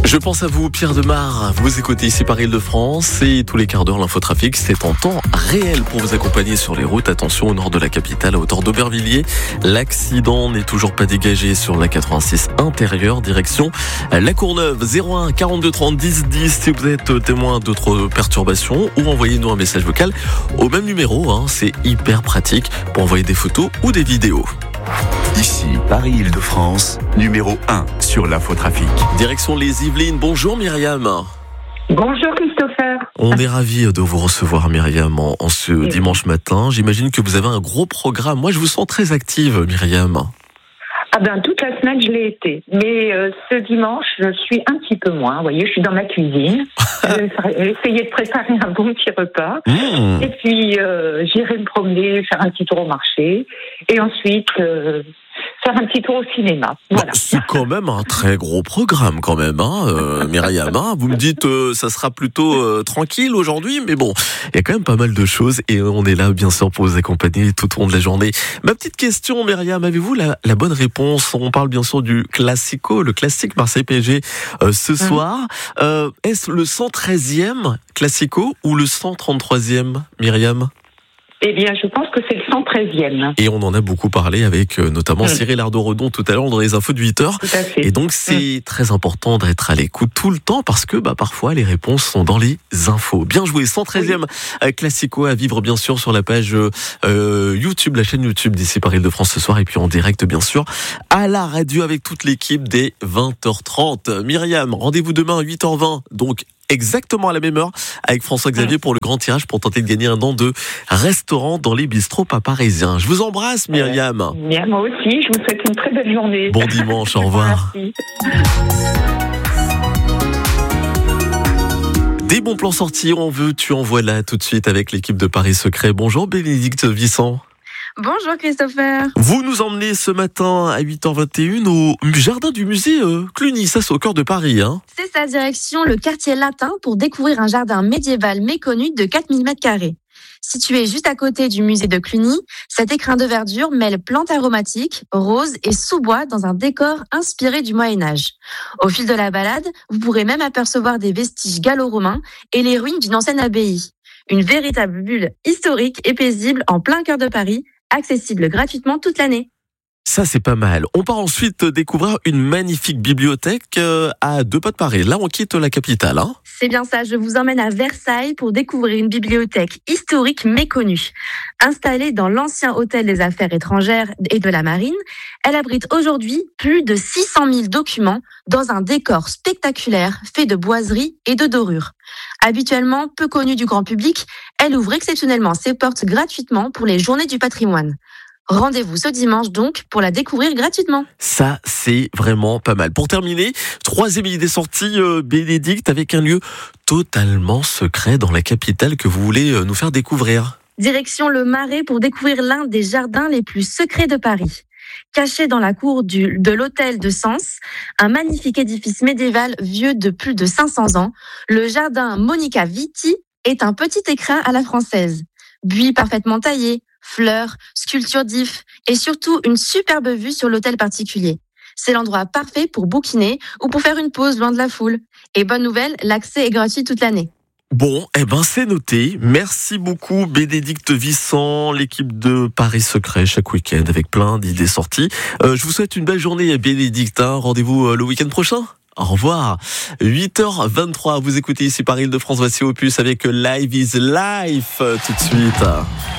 Je pense à vous, Pierre Demar. Vous écoutez ici par Île-de-France et tous les quarts d'heure, l'infotrafic, c'est en temps réel pour vous accompagner sur les routes. Attention au nord de la capitale, à hauteur d'Aubervilliers. L'accident n'est toujours pas dégagé sur la 86 intérieure, direction La Courneuve. 01 42 30 10 10 si vous êtes témoin d'autres perturbations, ou envoyez-nous un message vocal au même numéro. C'est hyper pratique pour envoyer des photos ou des vidéos. Ici, Paris-Île-de-France, numéro 1 sur l'infotrafic. Direction les Yvelines. Bonjour Myriam. Bonjour Christopher. On est ravis de vous recevoir Myriam en ce dimanche matin. J'imagine que vous avez un gros programme. Moi je vous sens très active Myriam. Toute la semaine je l'ai été. Mais ce dimanche je suis un petit peu moins. Vous voyez, je suis dans ma cuisine. Je vais essayer de préparer un bon petit repas. Et puis j'irai me promener, faire un petit tour au marché. Et ensuite faire un petit tour au cinéma. Voilà. C'est quand même un très gros programme quand même, Myriam. Vous me dites ça sera plutôt tranquille aujourd'hui, mais bon, il y a quand même pas mal de choses et on est là bien sûr pour vous accompagner tout au long de la journée. Ma petite question, Myriam, avez-vous la bonne réponse? On parle bien sûr du Classico, le classique Marseille-PSG ce soir. Est-ce le 113e Classico ou le 133e, Myriam? Eh bien, je pense que c'est le 113e. Et on en a beaucoup parlé avec notamment Cyril Ardo-Redon tout à l'heure dans les infos de 8h. Tout à fait. Et donc, c'est très important d'être à l'écoute tout le temps parce que parfois, les réponses sont dans les infos. Bien joué. 113e Classico à vivre, bien sûr, sur la page YouTube, la chaîne YouTube d'ici par Île-de-France ce soir. Et puis en direct, bien sûr, à la radio avec toute l'équipe dès 20h30. Myriam, rendez-vous demain à 8h20. Donc, exactement à la même heure avec François-Xavier pour le grand tirage pour tenter de gagner un an de restaurant dans les bistrots pas parisiens. Je vous embrasse Myriam. Bien, moi aussi, je vous souhaite une très belle journée. Bon dimanche, au revoir. Merci. Des bons plans sortis, on veut, tu en voilà tout de suite avec l'équipe de Paris Secret. Bonjour Bénédicte Vissant. Bonjour Christopher. Vous nous emmenez ce matin à 8h21 au jardin du musée Cluny, ça c'est au cœur de Paris. C'est sa direction, le quartier latin, pour découvrir un jardin médiéval méconnu de 4000 m². Situé juste à côté du musée de Cluny, cet écrin de verdure mêle plantes aromatiques, roses et sous-bois dans un décor inspiré du Moyen-Âge. Au fil de la balade, vous pourrez même apercevoir des vestiges gallo-romains et les ruines d'une ancienne abbaye. Une véritable bulle historique et paisible en plein cœur de Paris, accessible gratuitement toute l'année. Ça, c'est pas mal. On part ensuite découvrir une magnifique bibliothèque à 2 pas de Paris. Là, on quitte la capitale. C'est bien ça, je vous emmène à Versailles pour découvrir une bibliothèque historique méconnue. Installée dans l'ancien hôtel des affaires étrangères et de la marine, elle abrite aujourd'hui plus de 600 000 documents dans un décor spectaculaire fait de boiseries et de dorures. Habituellement peu connue du grand public, elle ouvre exceptionnellement ses portes gratuitement pour les journées du patrimoine. Rendez-vous ce dimanche donc pour la découvrir gratuitement. Ça, c'est vraiment pas mal. Pour terminer, 3e idée sortie, Bénédicte, avec un lieu totalement secret dans la capitale que vous voulez nous faire découvrir. Direction le Marais pour découvrir l'un des jardins les plus secrets de Paris. Caché dans la cour de l'hôtel de Sens, un magnifique édifice médiéval vieux de plus de 500 ans, le jardin Monica Vitti est un petit écrin à la française. Buis parfaitement taillés, fleurs, sculptures d'ifs et surtout une superbe vue sur l'hôtel particulier. C'est l'endroit parfait pour bouquiner ou pour faire une pause loin de la foule. Et bonne nouvelle, l'accès est gratuit toute l'année. Bon, c'est noté. Merci beaucoup Bénédicte Vissant, l'équipe de Paris Secret chaque week-end avec plein d'idées sorties. Je vous souhaite une belle journée Bénédicte. Rendez-vous le week-end prochain. Au revoir. 8h23, vous écoutez ici Paris Île-de-France, voici Opus avec Live is Life tout de suite.